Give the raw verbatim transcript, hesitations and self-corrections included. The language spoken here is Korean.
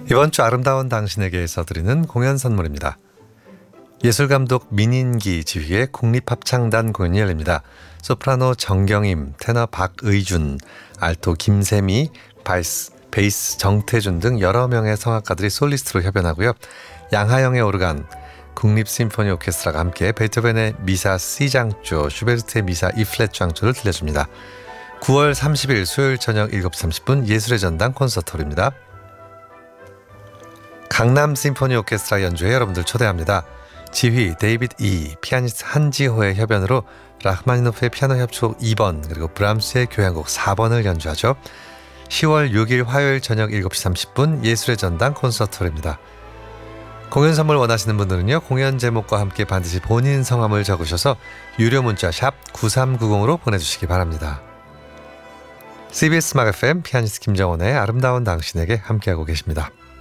이번 주 아름다운 당신에게서 드리는 공연 선물입니다. 예술감독 민인기 지휘의 국립합창단 공연이 열립니다. 소프라노 정경임, 테너 박의준, 알토 김세미, 바이스, 베이스 정태준 등 여러 명의 성악가들이 솔리스트로 협연하고요. 양하영의 오르간, 국립심포니 오케스트라가 함께 베토벤의 미사 C장조, 슈베르트의 미사 E플랫 장조를 들려줍니다. 구월 삼십일 수요일 저녁 일곱 시 삼십 분 예술의 전당 콘서트홀입니다. 강남 심포니 오케스트라 연주에 여러분들 초대합니다. 지휘 데이비드 이, 피아니스트 한지호의 협연으로 라흐마니노프의 피아노 협주곡 이 번 그리고 브람스의 교향곡 사 번을 연주하죠. 시월 육일 화요일 저녁 일곱 시 삼십 분 예술의 전당 콘서트홀입니다. 공연 선물 원하시는 분들은요. 공연 제목과 함께 반드시 본인 성함을 적으셔서 유료 문자 샵 구삼구공으로 보내주시기 바랍니다. 씨비에스 음악 에프엠 피아니스트 김정원의 아름다운 당신에게 함께하고 계십니다.